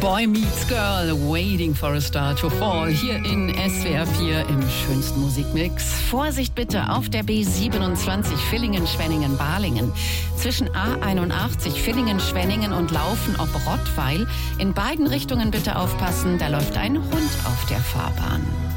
Boy Meets Girl, Waiting for a Star to Fall, hier in SWR 4 im schönsten Musikmix. Vorsicht bitte auf der B27 Villingen-Schwenningen-Balingen. Zwischen A81 Villingen-Schwenningen und Laufen ob Rottweil. In beiden Richtungen bitte aufpassen, da läuft ein Hund auf der Fahrbahn.